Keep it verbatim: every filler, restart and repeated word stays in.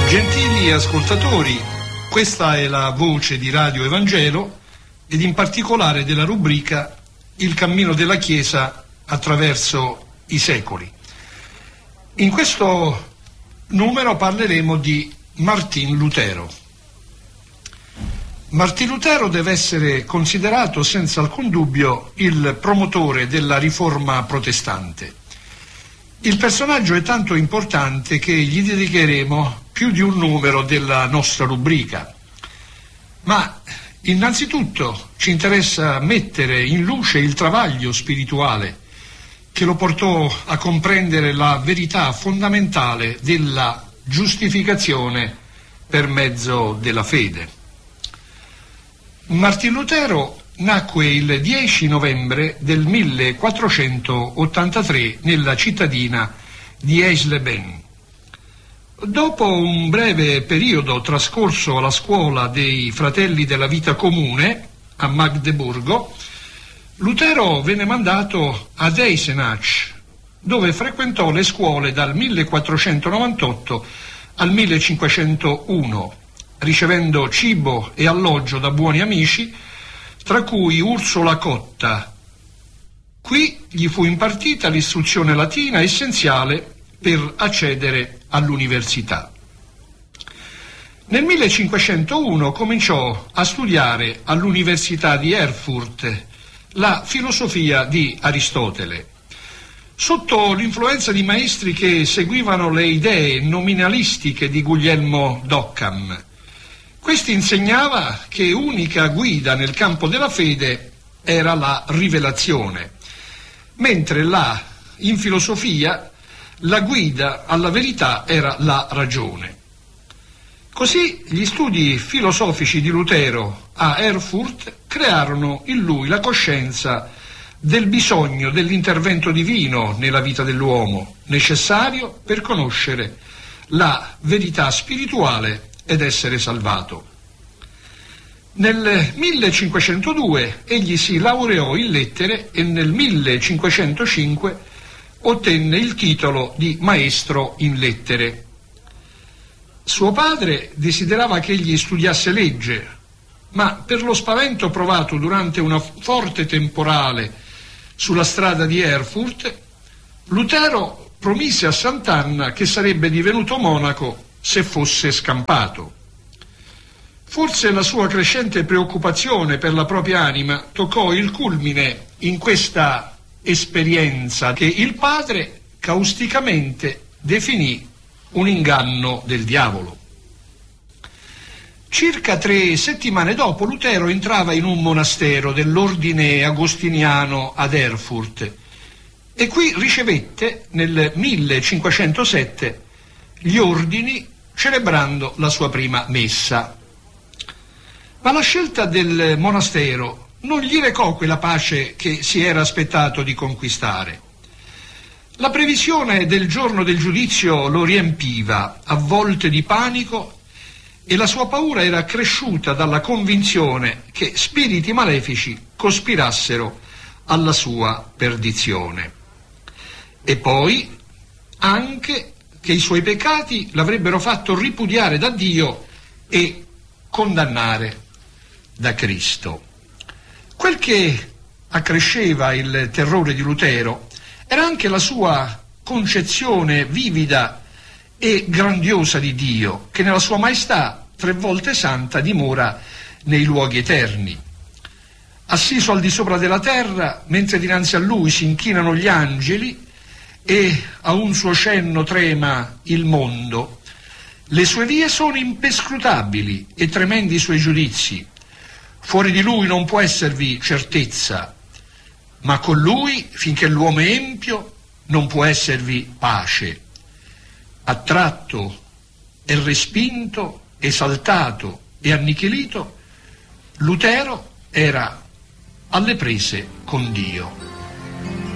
Gentili ascoltatori, questa è la voce di Radio Evangelo ed in particolare della rubrica Il cammino della Chiesa attraverso i secoli. In questo numero parleremo di Martin Lutero. Martin Lutero deve essere considerato senza alcun dubbio il promotore della riforma protestante. Il personaggio è tanto importante che gli dedicheremo più di un numero della nostra rubrica. Ma innanzitutto ci interessa mettere in luce il travaglio spirituale che lo portò a comprendere la verità fondamentale della giustificazione per mezzo della fede. Martin Lutero nacque il dieci novembre del millequattrocentottantatré nella cittadina di Eisleben. Dopo un breve periodo trascorso alla scuola dei Fratelli della Vita Comune a Magdeburgo, Lutero venne mandato ad Eisenach, dove frequentò le scuole dal millequattrocentonovantotto al millecinquecentouno, ricevendo cibo e alloggio da buoni amici, tra cui Ursula Cotta. Qui gli fu impartita l'istruzione latina essenziale per accedere all'università. Nel millecinquecentouno cominciò a studiare all'Università di Erfurt la filosofia di Aristotele. Sotto l'influenza di maestri che seguivano le idee nominalistiche di Guglielmo d'Occam, questi insegnava che unica guida nel campo della fede era la rivelazione, mentre là, in filosofia, la guida alla verità era la ragione. Così gli studi filosofici di Lutero a Erfurt crearono in lui la coscienza del bisogno dell'intervento divino nella vita dell'uomo, necessario per conoscere la verità spirituale ed essere salvato. Nel millecinquecentodue egli si laureò in lettere e nel millecinquecentocinque ottenne il titolo di maestro in lettere. Suo padre desiderava che egli studiasse legge, ma per lo spavento provato durante una forte temporale sulla strada di Erfurt, Lutero promise a Sant'Anna che sarebbe divenuto monaco se fosse scampato. Forse la sua crescente preoccupazione per la propria anima toccò il culmine in questa esperienza che il padre causticamente definì un inganno del diavolo. Circa tre settimane dopo Lutero entrava in un monastero dell'ordine agostiniano ad Erfurt e qui ricevette nel millecinquecentosette gli ordini celebrando la sua prima messa. Ma la scelta del monastero non gli recò quella pace che si era aspettato di conquistare. La previsione del giorno del giudizio lo riempiva a volte di panico e la sua paura era cresciuta dalla convinzione che spiriti malefici cospirassero alla sua perdizione. E poi anche che i suoi peccati l'avrebbero fatto ripudiare da Dio e condannare da Cristo. Quel che accresceva il terrore di Lutero era anche la sua concezione vivida e grandiosa di Dio, che nella sua maestà tre volte santa dimora nei luoghi eterni. Assiso al di sopra della terra, mentre dinanzi a lui si inchinano gli angeli e a un suo cenno trema il mondo, le sue vie sono impescrutabili e tremendi i suoi giudizi. Fuori di lui non può esservi certezza, ma con lui, finché l'uomo è empio, non può esservi pace. Attratto e respinto, esaltato e annichilito, Lutero era alle prese con Dio.